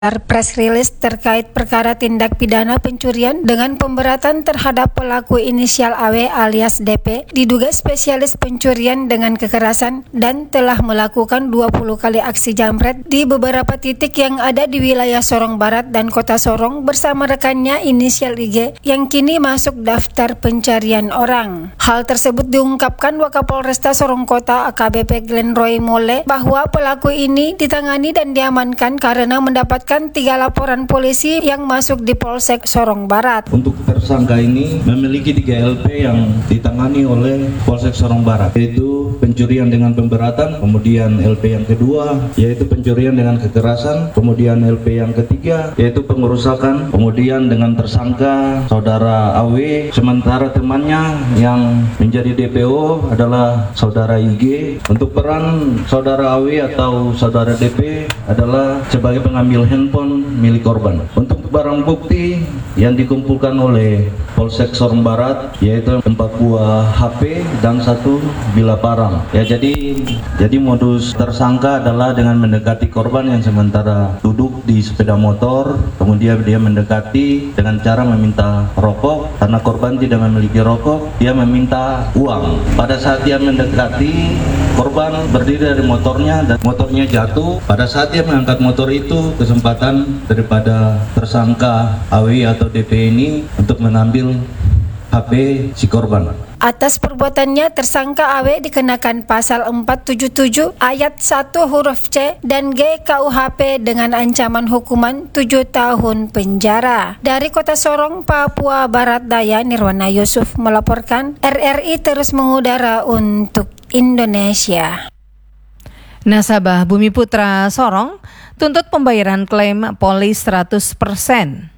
Press release terkait perkara tindak pidana pencurian dengan pemberatan terhadap pelaku inisial AW alias DP, diduga spesialis pencurian dengan kekerasan dan telah melakukan 20 kali aksi jambret di beberapa titik yang ada di wilayah Sorong Barat dan Kota Sorong bersama rekannya inisial IG yang kini masuk daftar pencarian orang. Hal tersebut diungkapkan Wakapolresta Sorong Kota AKBP Glenn Roy Mole bahwa pelaku ini ditangani dan diamankan karena mendapatkan 3 laporan polisi yang masuk di Polsek Sorong Barat. Untuk tersangka ini memiliki 3 LP yang ditangani oleh Polsek Sorong Barat, yaitu pencurian dengan pemberatan, kemudian LP yang kedua yaitu pencurian dengan kekerasan, kemudian LP yang ketiga yaitu pengerusakan, kemudian dengan tersangka saudara AW, sementara temannya yang menjadi DPO adalah saudara IG. Untuk peran saudara AW atau saudara DP adalah sebagai pengambil handphone milik korban. Untuk barang bukti yang dikumpulkan oleh Polsek Sorong Barat yaitu 4 buah HP dan 1 bilah parang. Ya, jadi modus tersangka adalah dengan mendekati korban yang sementara duduk di sepeda motor, kemudian dia mendekati dengan cara meminta rokok. Karena korban tidak memiliki rokok, dia meminta uang. Pada saat dia mendekati, korban berdiri dari motornya dan motornya jatuh. Pada saat dia mengangkat motor itu, kesempatan daripada tersangka AW atau DP ini untuk mengambil HP si korban. Atas perbuatannya, tersangka AW dikenakan pasal 477 ayat 1 huruf C dan G KUHP dengan ancaman hukuman 7 tahun penjara. Dari Kota Sorong, Papua Barat Daya, Nirwana Yusuf melaporkan. RRI terus mengudara untuk Indonesia. Nasabah Bumi Putra Sorong tuntut pembayaran klaim polis 100%.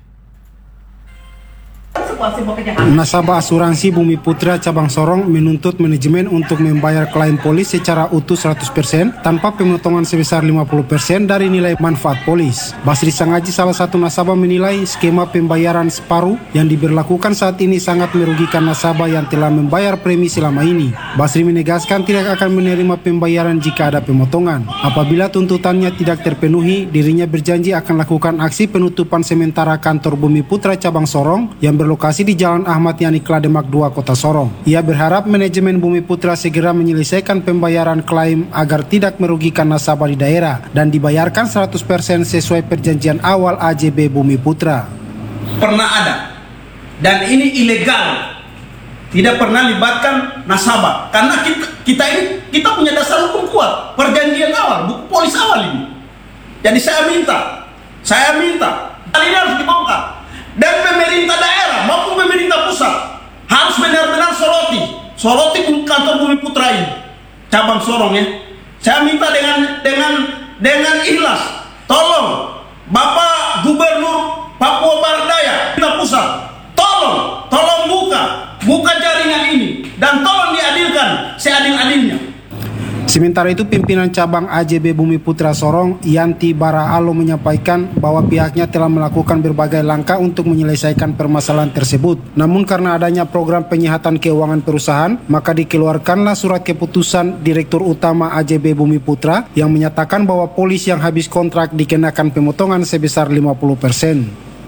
Nasabah asuransi Bumi Putra cabang Sorong menuntut manajemen untuk membayar klaim polis secara utuh 100% tanpa pemotongan sebesar 50% dari nilai manfaat polis. Basri Sangaji, salah satu nasabah, menilai skema pembayaran separuh yang diberlakukan saat ini sangat merugikan nasabah yang telah membayar premi selama ini. Basri menegaskan tidak akan menerima pembayaran jika ada pemotongan. Apabila tuntutannya tidak terpenuhi, dirinya berjanji akan lakukan aksi penutupan sementara kantor Bumi Putra cabang Sorong yang berlokasi di Jalan Ahmad Yani Klademak 2 Kota Sorong. Ia berharap manajemen Bumi Putra segera menyelesaikan pembayaran klaim agar tidak merugikan nasabah di daerah dan dibayarkan 100% sesuai perjanjian awal AJB Bumi Putra. Pernah ada dan ini ilegal, tidak pernah libatkan nasabah karena kita punya dasar hukum kuat, perjanjian awal, buku polis awal ini. Jadi saya minta hal ini harus dibongkar. Dan pemerintah daerah maupun pemerintah pusat harus benar-benar soroti kantor Bumi Putra ini cabang Sorong ya. Saya minta dengan ikhlas, tolong Bapak Gubernur Papua Barat Daya, pemerintah pusat, tolong buka jaringan ini dan tolong diadilkan seadil-adilnya. Sementara itu, pimpinan cabang AJB Bumi Putra Sorong, Yanti Baraalo, menyampaikan bahwa pihaknya telah melakukan berbagai langkah untuk menyelesaikan permasalahan tersebut. Namun karena adanya program penyihatan keuangan perusahaan, maka dikeluarkanlah surat keputusan Direktur Utama AJB Bumi Putra yang menyatakan bahwa polis yang habis kontrak dikenakan pemotongan sebesar 50%.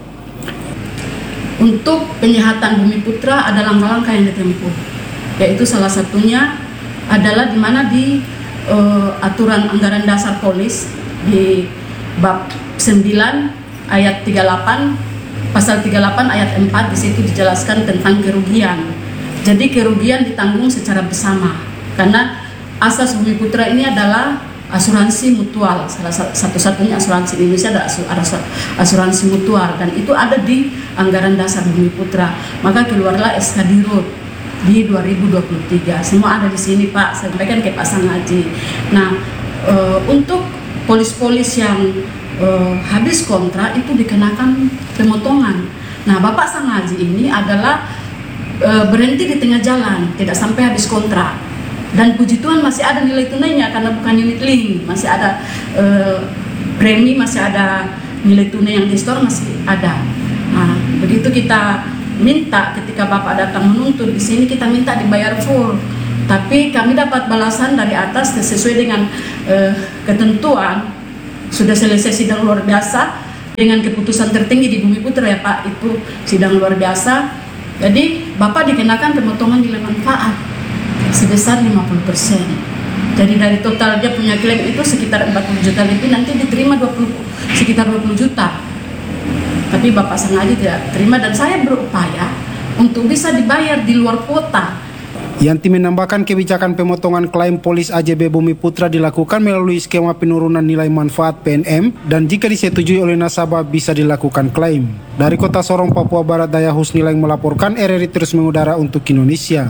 Untuk penyihatan Bumi Putra ada langkah-langkah yang ditempuh, yaitu salah satunya adalah di mana di aturan anggaran dasar polis di bab 9 ayat 38 pasal 38 ayat 4 di situ dijelaskan tentang kerugian. Jadi kerugian ditanggung secara bersama karena asas Bumi Putra ini adalah asuransi mutual, salah satu-satunya asuransi di Indonesia ada asuransi mutual dan itu ada di anggaran dasar Bumi Putra. Maka keluarlah SK Dirut di 2023. Semua ada di sini Pak, saya sampaikan ke Pak Sangaji. Nah, untuk polis-polis yang habis kontrak itu dikenakan pemotongan. Nah, Bapak Sangaji ini adalah berhenti di tengah jalan, tidak sampai habis kontrak. Dan puji Tuhan masih ada nilai tunainya karena bukan unit link, masih ada premi, masih ada nilai tunai yang di store masih ada. Nah, begitu kita minta ketika Bapak datang menuntut di sini, kita minta dibayar full. Tapi kami dapat balasan dari atas sesuai dengan ketentuan sudah selesai sidang luar biasa. Dengan keputusan tertinggi di Bumi Putra ya Pak, itu sidang luar biasa. Jadi Bapak dikenakan pemotongan nilai manfaat sebesar 50%. Jadi dari total dia punya klaim itu sekitar 40 juta lebih, nanti diterima sekitar 20 juta. Tapi Bapak sengaja tidak terima dan saya berupaya untuk bisa dibayar di luar kota. Yanti menambahkan kebijakan pemotongan klaim polis AJB Bumi Putra dilakukan melalui skema penurunan nilai manfaat PNM dan jika disetujui oleh nasabah bisa dilakukan klaim. Dari Kota Sorong, Papua Barat, Daya Husnila yang melaporkan, RRI terus mengudara untuk Indonesia.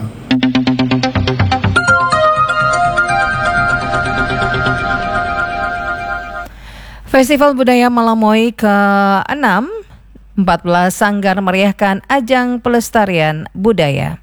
Festival Budaya Malamoy ke-6, 14 sanggar meriahkan ajang pelestarian budaya.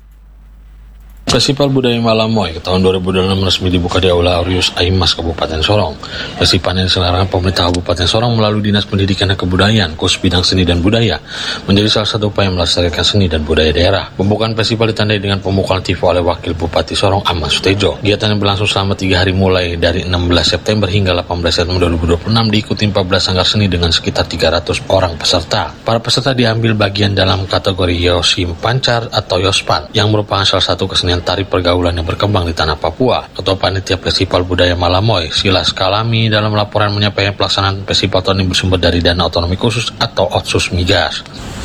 Festival Budaya Malamoy tahun 2026 resmi dibuka di Aula Aureus Aimas Kabupaten Sorong. Festival yang diselenggarakan pemerintah Kabupaten Sorong melalui Dinas Pendidikan dan Kebudayaan, khusus bidang seni dan budaya, menjadi salah satu upaya melestarikan seni dan budaya daerah. Pembukaan festival ditandai dengan pembukaan TV oleh Wakil Bupati Sorong Ahmad Sutejo. Kegiatan yang berlangsung selama 3 hari mulai dari 16 September hingga 18 September 2026 diikuti 14 sanggar seni dengan sekitar 300 orang peserta. Para peserta diambil bagian dalam kategori Yosim Pancar atau Yospan, yang merupakan salah satu kesenian tari pergaulan yang berkembang di tanah Papua. Ketua Panitia Festival Budaya Malamoy, Silas Kalami, dalam laporan menyampaikan pelaksanaan festival tahun ini bersumber dari dana otonomi khusus atau Otsus Migas.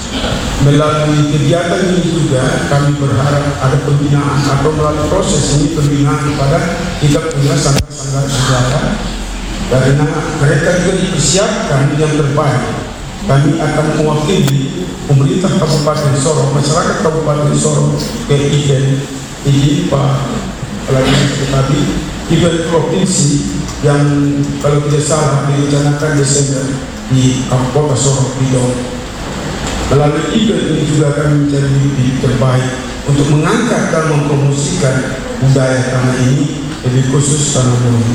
Melalui kegiatan ini juga kami berharap ada pembinaan atau melalui proses ini pembinaan kepada kita punya sanggar-sanggar sejarah, karena mereka juga dipersiapkan yang terbaik. Kami akan mewakili pemerintah Kabupaten Sorong, masyarakat Kabupaten Sorong ke event ini Pak Lagi tadi event provinsi yang kalau tidak salah direncanakan Desember di Kota Sorong Pidong. Melalui event ini juga akan menjadi lebih terbaik untuk mengangkat dan mempromosikan budaya tanah ini, lebih khusus tanah Malamoy.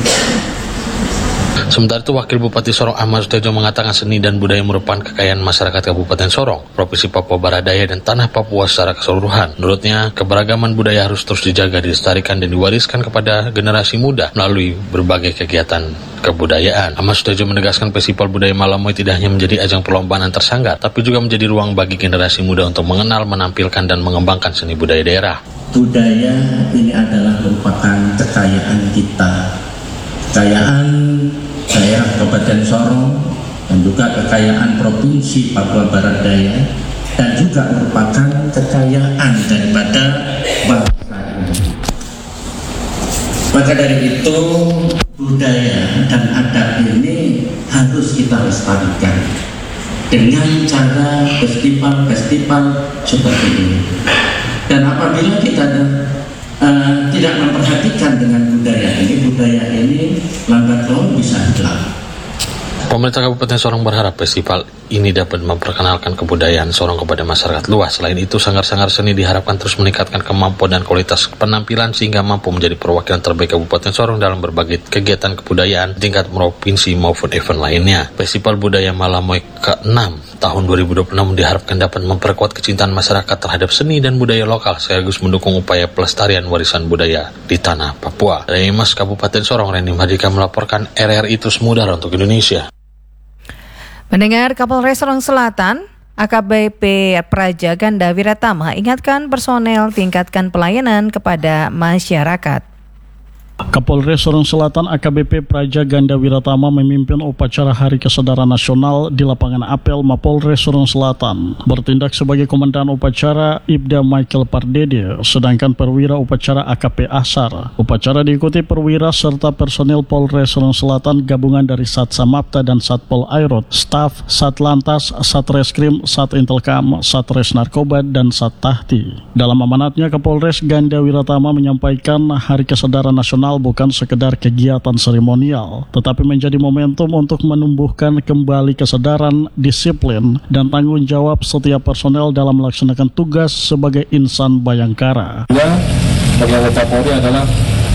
Sementara itu, Wakil Bupati Sorong Ahmad Sutejo mengatakan seni dan budaya merupakan kekayaan masyarakat Kabupaten Sorong, Provinsi Papua Barat Daya, dan tanah Papua secara keseluruhan. Menurutnya, keberagaman budaya harus terus dijaga, dilestarikan, dan diwariskan kepada generasi muda melalui berbagai kegiatan kebudayaan. Ahmad Sutejo menegaskan Festival Budaya Malamoy tidak hanya menjadi ajang perlombaan antar sanggar, tapi juga menjadi ruang bagi generasi muda untuk mengenal, menampilkan, dan mengembangkan seni budaya daerah. Budaya ini adalah merupakan kekayaan kita, kekayaan daerah Kabupaten Sorong dan juga kekayaan Provinsi Papua Barat Daya, dan juga merupakan kekayaan daripada bangsa ini. Maka dari itu budaya dan adat ini harus kita lestarikan dengan cara festival-festival seperti ini. Dan apabila kita tidak memperhatikan dengan budaya ini lambat laun bisa hilang. Pemerintah Kabupaten Sorong berharap festival ini dapat memperkenalkan kebudayaan Sorong kepada masyarakat luas. Selain itu, sanggar-sanggar seni diharapkan terus meningkatkan kemampuan dan kualitas penampilan sehingga mampu menjadi perwakilan terbaik Kabupaten Sorong dalam berbagai kegiatan kebudayaan tingkat provinsi maupun event lainnya. Festival Budaya Malamoy ke-6 tahun 2026 diharapkan dapat memperkuat kecintaan masyarakat terhadap seni dan budaya lokal sekaligus mendukung upaya pelestarian warisan budaya di tanah Papua. Dari Mas Kabupaten Sorong, Reni Mardika melaporkan, RRI Terus Mudara untuk Indonesia. Pendengar, Kapolres Sorong Selatan, AKBP Praja Ganda Wiratama ingatkan personel tingkatkan pelayanan kepada masyarakat. Kapolres Sorong Selatan AKBP Praja Ganda Wiratama memimpin upacara Hari Kesadaran Nasional di lapangan apel Mapolres Sorong Selatan. Bertindak sebagai komandan upacara Ibda Michael Pardede, sedangkan perwira upacara AKP Asar. Upacara diikuti perwira serta personil Polres Sorong Selatan gabungan dari Satsamapta dan Satpol Airot, staf Satlantas, Satreskrim, Satintelkam, Satres Narkoba, dan Sattahti. Dalam amanatnya, Kapolres Ganda Wiratama menyampaikan Hari Kesadaran Nasional bukan sekedar kegiatan seremonial, tetapi menjadi momentum untuk menumbuhkan kembali kesadaran, disiplin, dan tanggung jawab setiap personel dalam melaksanakan tugas sebagai insan bayangkara. Ya, bagi anggota Polri adalah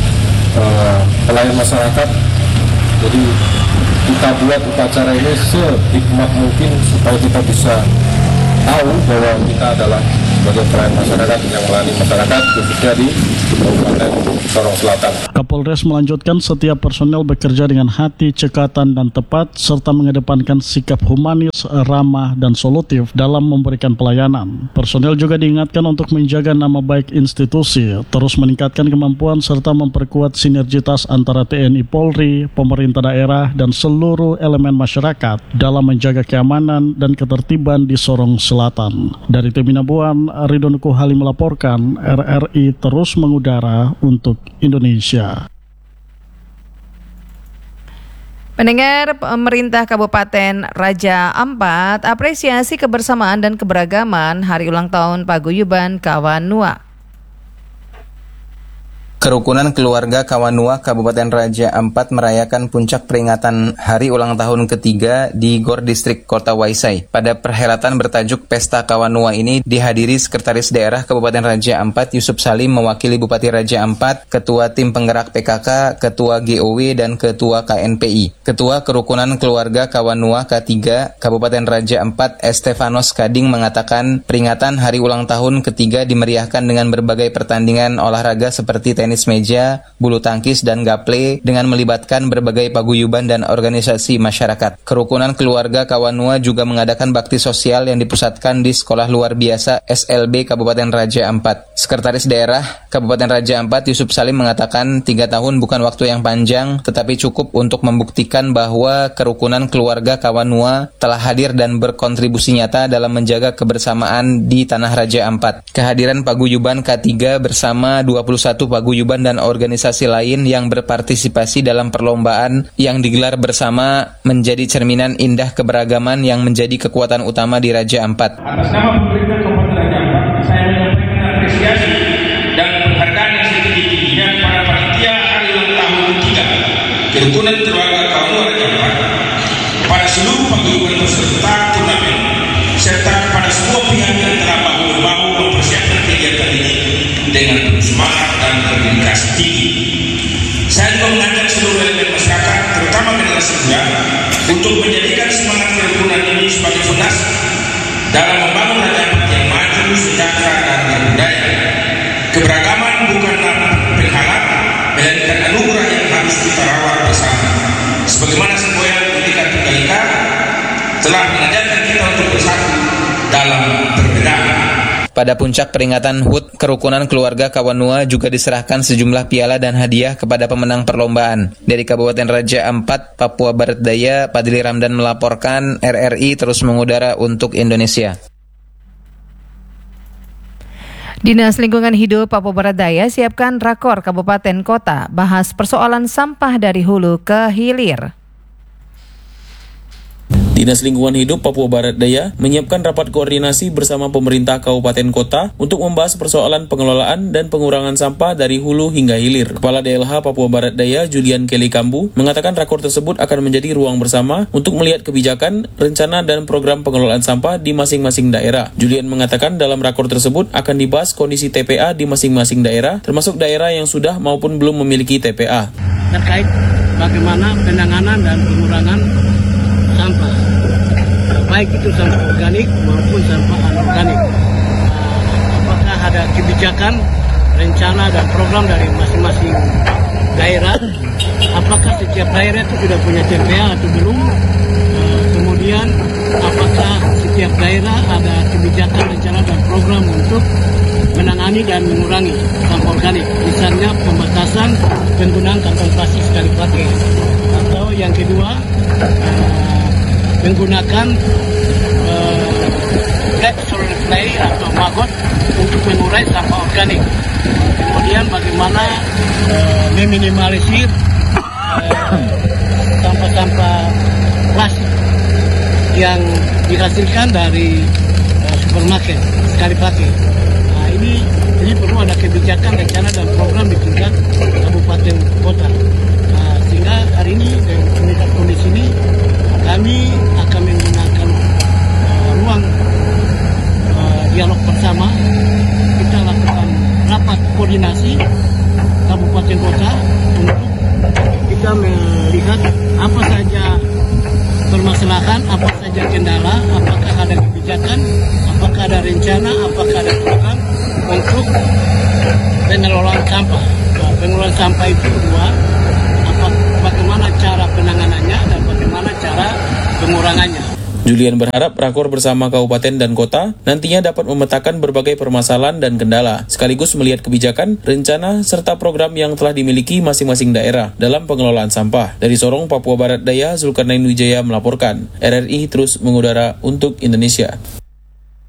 pelayan masyarakat. Jadi kita buat upacara ini sehikmat mungkin supaya kita bisa tahu bahwa kita adalah sebagai pelayan masyarakat yang melayani masyarakat khususnya di Kabupaten Sorong Selatan. Kapolres melanjutkan setiap personel bekerja dengan hati, cekatan, dan tepat serta mengedepankan sikap humanis, ramah, dan solutif dalam memberikan pelayanan. Personel juga diingatkan untuk menjaga nama baik institusi, terus meningkatkan kemampuan serta memperkuat sinergitas antara TNI Polri, pemerintah daerah, dan seluruh elemen masyarakat dalam menjaga keamanan dan ketertiban di Sorong Selatan. Dari tim Inabuan, Ridwan Kuhali melaporkan, RRI terus mengudara untuk Indonesia. Pendengar, pemerintah Kabupaten Raja Ampat apresiasi kebersamaan dan keberagaman Hari Ulang Tahun Paguyuban Kawanua. Kerukunan Keluarga Kawanua Kabupaten Raja Ampat merayakan puncak peringatan Hari Ulang Tahun ketiga di Gor Distrik Kota Waisai. Pada perhelatan bertajuk Pesta Kawanua ini dihadiri Sekretaris Daerah Kabupaten Raja Ampat Yusuf Salim mewakili Bupati Raja Ampat, Ketua Tim Penggerak PKK, Ketua GOW, dan Ketua KNPI. Ketua Kerukunan Keluarga Kawanua K3 Kabupaten Raja Ampat Estefanos Kading mengatakan peringatan Hari Ulang Tahun ketiga dimeriahkan dengan berbagai pertandingan olahraga seperti tenis meja, bulu tangkis, dan gaple dengan melibatkan berbagai paguyuban dan organisasi masyarakat. Kerukunan Keluarga Kawanua juga mengadakan bakti sosial yang dipusatkan di Sekolah Luar Biasa SLB Kabupaten Raja Ampat. Sekretaris Daerah Kabupaten Raja Ampat Yusuf Salim mengatakan 3 tahun bukan waktu yang panjang, tetapi cukup untuk membuktikan bahwa kerukunan Keluarga Kawanua telah hadir dan berkontribusi nyata dalam menjaga kebersamaan di Tanah Raja Ampat. Kehadiran paguyuban K3 bersama 21 paguyuban dan organisasi lain yang berpartisipasi dalam perlombaan yang digelar bersama menjadi cerminan indah keberagaman yang menjadi kekuatan utama di Raja Ampat. Atas nama pemerintah Kabupaten Raja Ampat, saya menyampaikan apresiasi dan penghargaan yang setinggi-tingginya kepada panitia Hari Ulang Tahun ketiga Kerukunan Keluarga Kawanua Raja Ampat, kepada seluruh paguyuban peserta turnamen, serta kepada semua pihak yang telah bahu-membahu mempersiapkan kegiatan ini dengan penuh semangat dan berdedikasi tinggi. Saya juga mengajak seluruh elemen masyarakat, terutama generasi muda, untuk menjadikan semangat kerukunan ini sebagai fondasi dalam membangun Raja Ampat yang maju, sejahtera, dan berbudaya. Keberagaman bukanlah penghalang, melainkan anugerah yang harus kita rawat bersama. Sebagaimana semboyan Merdeka Tunggal Ika telah mengajarkan kita untuk bersatu dalam perbedaan. Pada puncak peringatan HUT, Kerukunan Keluarga Kawanua juga diserahkan sejumlah piala dan hadiah kepada pemenang perlombaan. Dari Kabupaten Raja Ampat, Papua Barat Daya, Padli Ramdan melaporkan, RRI terus mengudara untuk Indonesia. Dinas Lingkungan Hidup Papua Barat Daya siapkan rakor kabupaten kota, bahas persoalan sampah dari hulu ke hilir. Dinas Lingkungan Hidup Papua Barat Daya menyiapkan rapat koordinasi bersama pemerintah kabupaten kota untuk membahas persoalan pengelolaan dan pengurangan sampah dari hulu hingga hilir. Kepala DLH Papua Barat Daya Julian Kelly Kambu mengatakan rakor tersebut akan menjadi ruang bersama untuk melihat kebijakan, rencana, dan program pengelolaan sampah di masing-masing daerah. Julian mengatakan dalam rakor tersebut akan dibahas kondisi TPA di masing-masing daerah, termasuk daerah yang sudah maupun belum memiliki TPA. Terkait bagaimana penanganan dan pengurangan sampah, baik itu sampah organik maupun sampah anorganik. Apakah ada kebijakan, rencana, dan program dari masing-masing daerah? Apakah setiap daerah itu sudah punya TPA atau belum? Kemudian apakah setiap daerah ada kebijakan, rencana, dan program untuk menangani dan mengurangi sampah organik? Misalnya pembatasan penggunaan kantong plastik sekali pakai, atau yang kedua menggunakan black soil clay atau maggot untuk mengurai sampah organik. Kemudian bagaimana meminimalisir sampah-sampah plastik yang dihasilkan dari supermarket sekali pakai. Nah, ini perlu ada kebijakan, rencana, dan program di tingkat kabupaten kota. Nah, sehingga hari ini dengan kondisi ini kami akan menggunakan ruang dialog bersama. Kita lakukan rapat koordinasi kabupaten kota untuk kita melihat apa saja permasalahan, apa saja kendala kendala, apakah ada kebijakan, apakah ada rencana, apakah ada program untuk pengelolaan sampah. Nah, pengelolaan sampah itu dua, bagaimana cara penanganannya dan bagaimana cara pengurangannya. Julian berharap rakor bersama kabupaten dan kota nantinya dapat memetakan berbagai permasalahan dan kendala, sekaligus melihat kebijakan, rencana, serta program yang telah dimiliki masing-masing daerah dalam pengelolaan sampah. Dari Sorong, Papua Barat Daya, Zulkarnain Wijaya melaporkan. RRI terus mengudara untuk Indonesia.